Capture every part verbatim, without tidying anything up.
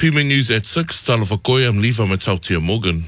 P M News at six, Tala Whakoia, I'm Levi Matautia Morgan.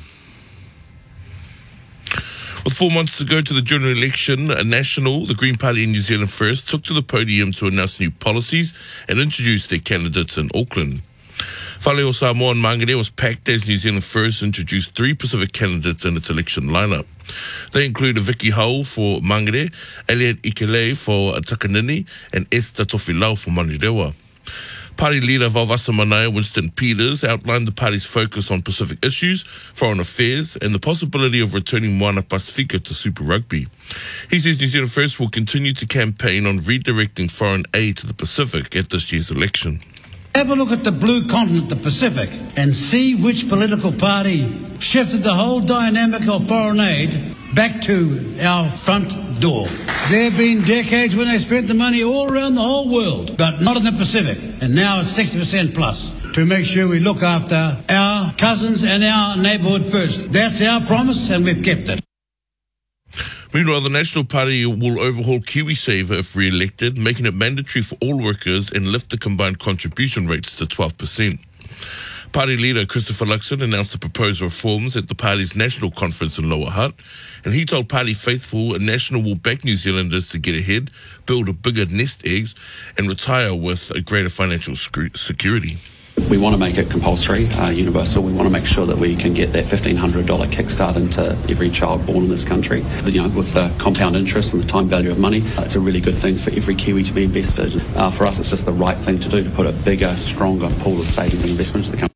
With four months to go to the general election, a National, the Green Party in New Zealand First, took to the podium to announce new policies and introduce their candidates in Auckland. Whale o Samoa and Mangere was packed as New Zealand First introduced three Pacific candidates in its election lineup. They include Vicky Hole for Mangere, Elliot Ikele for Takanini, and Esther Tofilau for Manirewa. Party leader Vavasa Manaia Winston Peters outlined the party's focus on Pacific issues, foreign affairs, and the possibility of returning Moana Pasifika to Super Rugby. He says New Zealand First will continue to campaign on redirecting foreign aid to the Pacific at this year's election. Have a look at the blue continent, the Pacific, and see which political party shifted the whole dynamic of foreign aid back to our front door. There have been decades when they spent the money all around the whole world, but not in the Pacific. And now it's sixty percent plus to make sure we look after our cousins and our neighbourhood first. That's our promise, and we've kept it. Meanwhile, the National Party will overhaul KiwiSaver if re-elected, making it mandatory for all workers and lift the combined contribution rates to twelve percent. Party leader Christopher Luxon announced the proposed reforms at the party's national conference in Lower Hutt, and he told party faithful a National will back New Zealanders to get ahead, build a bigger nest eggs, and retire with a greater financial security. We want to make it compulsory, uh, universal. We want to make sure that we can get that fifteen hundred dollars kickstart into every child born in this country. You know, with the compound interest and the time value of money, uh, it's a really good thing for every Kiwi to be invested. Uh, for us, it's just the right thing to do to put a bigger, stronger pool of savings and investment into the country.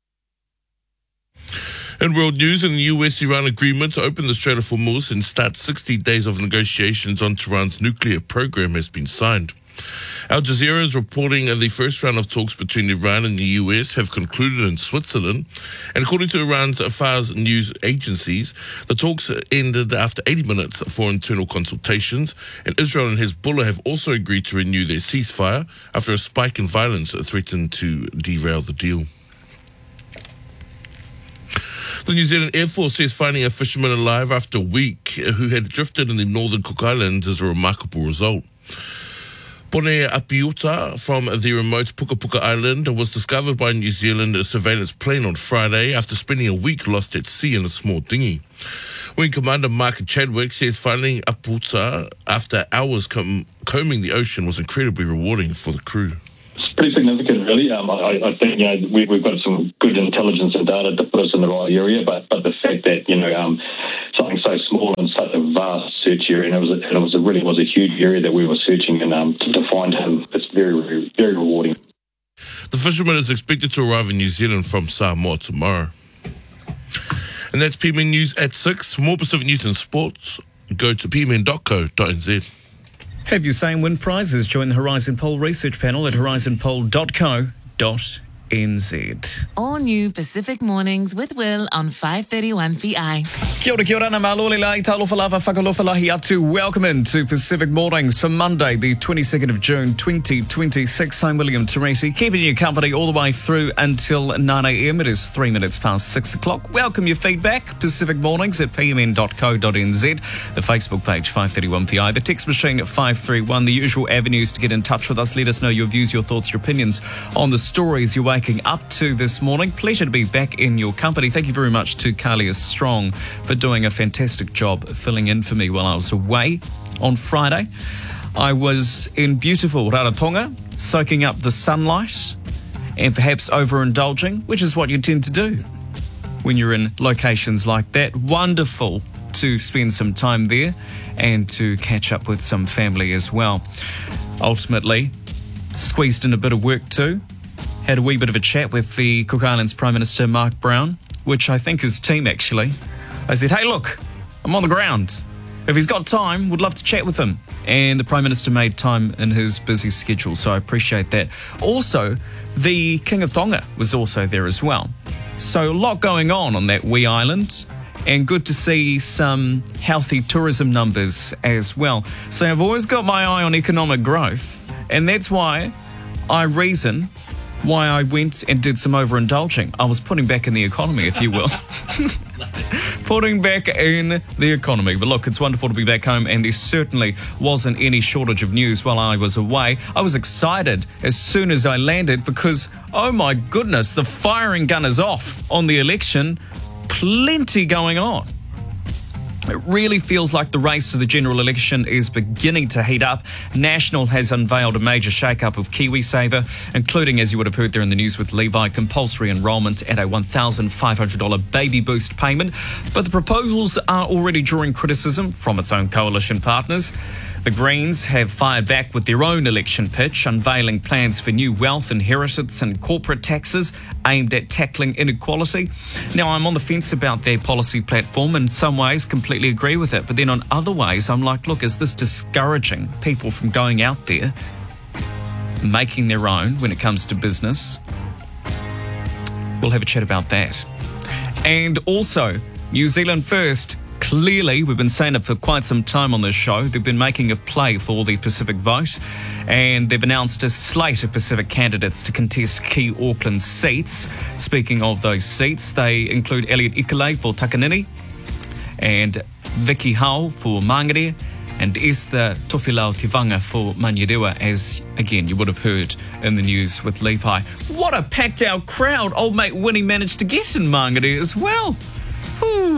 In world news, in the U S-Iran agreement to open the Strait of Hormuz and start sixty days of negotiations on Tehran's nuclear program has been signed. Al Jazeera is reporting that the first round of talks between Iran and the U S have concluded in Switzerland. And according to Iran's Fars news agencies, the talks ended after eighty minutes for internal consultations. And Israel and Hezbollah have also agreed to renew their ceasefire after a spike in violence threatened to derail the deal. The New Zealand Air Force says finding a fisherman alive after a week who had drifted in the northern Cook Islands is a remarkable result. Pone Apiuta from the remote Puka Puka Island was discovered by a New Zealand surveillance plane on Friday after spending a week lost at sea in a small dinghy. Wing Commander Mark Chadwick says finding Apiuta after hours com- combing the ocean was incredibly rewarding for the crew. It's pretty significant, really. Um, I, I think you know we, we've got some good intelligence and data to put us in the right area, but but the fact that you know um, something so small and such a vast search area, and it was a, and it was a, really was a huge area that we were searching, and um, to, to find him, it's very, very very rewarding. The fisherman is expected to arrive in New Zealand from Samoa tomorrow. And that's P M N News at six. For more Pacific news and sports, go to p m n dot co dot n z. Have your say and win prizes. Join the Horizon Poll research panel at horizon poll dot co dot n z. All new Pacific Mornings with Will on five thirty-one V I. Kia ora, kia ora, na malole lai, talofa lava, whakalofa lahi atu. Welcome into Pacific Mornings for Monday, the twenty-second of June, twenty twenty-six. I'm William Teresi, keeping you company all the way through until nine a.m. It is three minutes past six o'clock. Welcome your feedback, Pacific Mornings at p m n dot co dot n z, the Facebook page five thirty-one V I, the text machine at five three one, the usual avenues to get in touch with us. Let us know your views, your thoughts, your opinions on the stories you're waking up to this morning. Pleasure to be back in your company. Thank you very much to Kalia Strong for doing a fantastic job filling in for me while I was away on Friday. I was in beautiful Rarotonga, soaking up the sunlight and perhaps overindulging, which is what you tend to do when you're in locations like that. Wonderful to spend some time there and to catch up with some family as well. Ultimately, squeezed in a bit of work too. Had a wee bit of a chat with the Cook Islands Prime Minister Mark Brown, which I think his team actually. I said, hey, look, I'm on the ground. If he's got time, would love to chat with him. And the Prime Minister made time in his busy schedule, so I appreciate that. Also, the King of Tonga was also there as well. So a lot going on on that wee island, and good to see some healthy tourism numbers as well. So I've always got my eye on economic growth, and that's why I reason why I went and did some overindulging. I was putting back in the economy, if you will. putting back in the economy. But look, it's wonderful to be back home, and there certainly wasn't any shortage of news while I was away. I was excited as soon as I landed because, oh my goodness, the firing gun is off on the election. Plenty going on. It really feels like the race to the general election is beginning to heat up. National has unveiled a major shake-up of KiwiSaver, including, as you would have heard there in the news with Levi, compulsory enrolment at a one thousand five hundred dollars baby boost payment. But the proposals are already drawing criticism from its own coalition partners. The Greens have fired back with their own election pitch, unveiling plans for new wealth, inheritance and corporate taxes aimed at tackling inequality. Now, I'm on the fence about their policy platform. In some ways, completely agree with it. But then on other ways, I'm like, look, is this discouraging people from going out there, making their own when it comes to business? We'll have a chat about that. And also, New Zealand First. Clearly, we've been saying it for quite some time on this show. They've been making a play for the Pacific vote, and they've announced a slate of Pacific candidates to contest key Auckland seats. Speaking of those seats, they include Elliot Ikele for Takanini, and Vicky Hau for Māngere, and Esther Tofilau Tivanga for Manurewa, as, again, you would have heard in the news with Levi. What a packed-out crowd old mate Winnie managed to get in Māngere as well. Whew.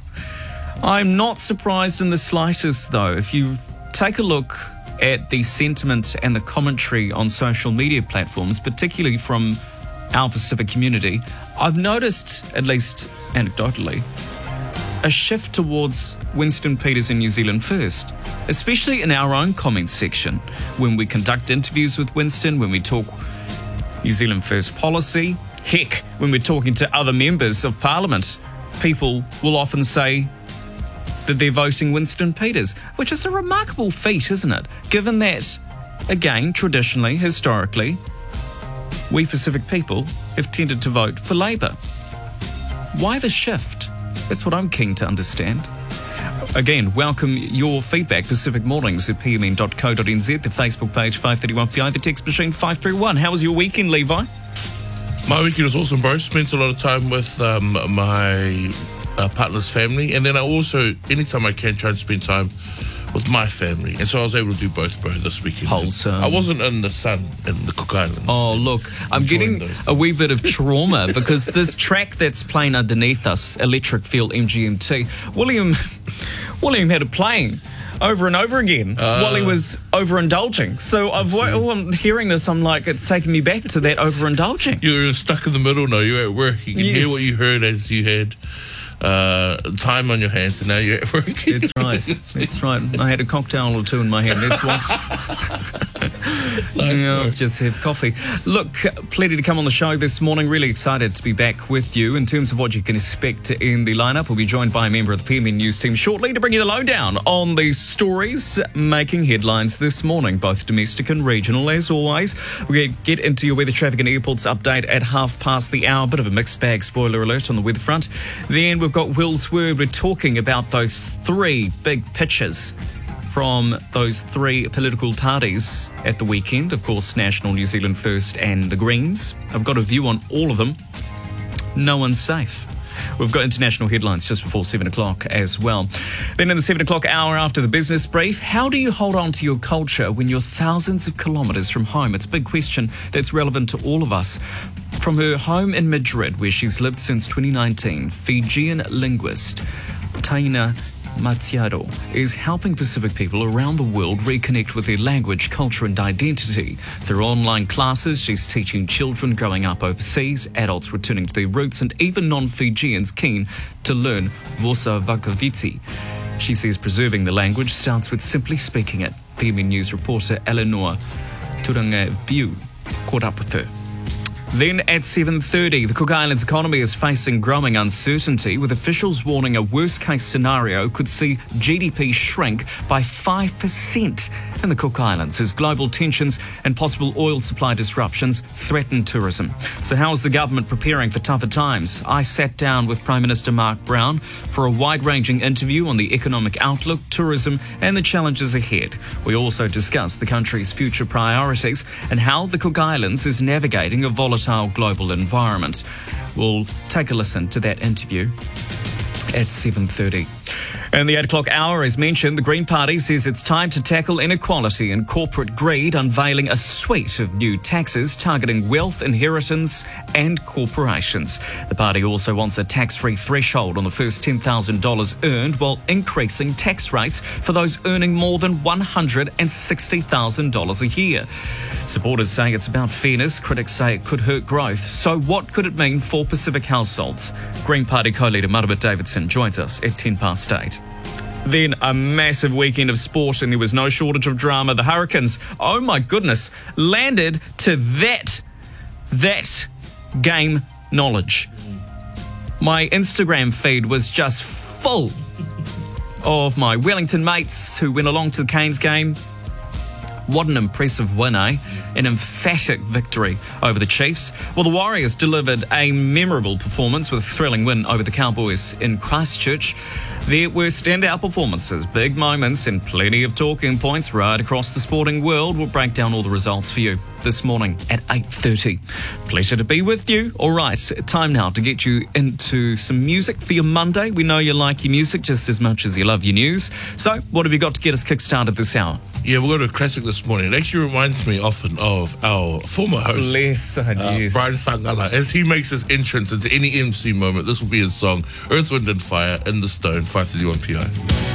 I'm not surprised in the slightest, though. If you take a look at the sentiment and the commentary on social media platforms, particularly from our Pacific community, I've noticed, at least anecdotally, a shift towards Winston Peters and New Zealand First, especially in our own comments section. When we conduct interviews with Winston, when we talk New Zealand First policy, heck, when we're talking to other members of Parliament, people will often say that they're voting Winston Peters, which is a remarkable feat, isn't it? Given that, again, traditionally, historically, we Pacific people have tended to vote for Labour. Why the shift? That's what I'm keen to understand. Again, welcome your feedback, Pacific Mornings at p m n dot co dot n z, the Facebook page five thirty-one P I, the text machine five three one. How was your weekend, Levi? My weekend was awesome, bro. Spent a lot of time with um, my uh, partner's family, and then I also, anytime I can, try to spend time with my family. And so I was able to do both, bro, this weekend. Wholesome. I wasn't in the sun in the Cook Islands. Oh, look, I'm getting a wee bit of trauma because this track that's playing underneath us, Electric Feel M G M T, William, William had it playing over and over again uh, while he was overindulging. So I've, while I'm hearing this, I'm like, it's taking me back to that overindulging. You're stuck in the middle now. You're at work. You can Yes. hear what you heard as you had uh, time on your hands, and now you're at work. It's right. It's right. I had a cocktail or two in my hand. That's why. Nice, Yeah, bro. just have coffee. Look, plenty to come on the show this morning. Really excited to be back with you. In terms of what you can expect in the lineup, we'll be joined by a member of the P M N News team shortly to bring you the lowdown on the stories making headlines this morning, both domestic and regional. As always, we're going to get into your weather, traffic and airports update at half past the hour. Bit of a mixed bag, spoiler alert, on the weather front. Then we've got Will's Word. We're talking about those three big pitches from those three political parties at the weekend. Of course, National, New Zealand First and the Greens. I've got a view on all of them. No one's safe. We've got international headlines just before seven o'clock as well. Then in the seven o'clock hour after the business brief, how do you hold on to your culture when you're thousands of kilometres from home? It's a big question that's relevant to all of us. From her home in Madrid, where she's lived since twenty nineteen, Fijian linguist Taina Matiado is helping Pacific people around the world reconnect with their language, culture and identity. Through online classes, she's teaching children growing up overseas, adults returning to their roots and even non-Fijians keen to learn Vosa Vakaviti. She says preserving the language starts with simply speaking it. P M N News reporter Eleanor Turangaviu caught up with her. Then at seven thirty, the Cook Islands economy is facing growing uncertainty, with officials warning a worst-case scenario could see G D P shrink by five percent in the Cook Islands as global tensions and possible oil supply disruptions threaten tourism. So how is the government preparing for tougher times? I sat down with Prime Minister Mark Brown for a wide-ranging interview on the economic outlook, tourism and the challenges ahead. We also discussed the country's future priorities and how the Cook Islands is navigating a volatile global environment. We'll take a listen to that interview at seven thirty. In the eight o'clock hour, as mentioned, the Green Party says it's time to tackle inequality and corporate greed, unveiling a suite of new taxes targeting wealth, inheritance and corporations. The party also wants a tax-free threshold on the first ten thousand dollars earned, while increasing tax rates for those earning more than one hundred sixty thousand dollars a year. Supporters say it's about fairness. Critics say it could hurt growth. So what could it mean for Pacific households? Green Party co-leader Marama Davidson joins us at ten past eight. Then a massive weekend of sport, and there was no shortage of drama. The Hurricanes, oh my goodness, landed to that, that game knowledge. My Instagram feed was just full of my Wellington mates who went along to the Canes game. What an impressive win, eh? An emphatic victory over the Chiefs. Well, the Warriors delivered a memorable performance with a thrilling win over the Cowboys in Christchurch. There were standout performances, big moments, and plenty of talking points right across the sporting world. We'll break down all the results for you this morning at eight thirty. Pleasure to be with you. All right, time now to get you into some music for your Monday. We know you like your music just as much as you love your news. So, what have you got to get us kick-started this hour? Yeah, we've got a classic this morning. It actually reminds me often of our former host, Bless, uh, yes. Brian Sangala. As he makes his entrance into any M C moment, this will be his song, Earth, Wind and Fire, in the Stone, five thirty-one P I.